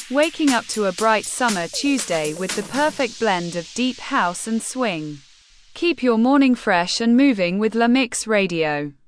Waking up to a bright summer Tuesday with the perfect blend of deep house and swing. Keep your morning fresh and moving with La Mix Radio.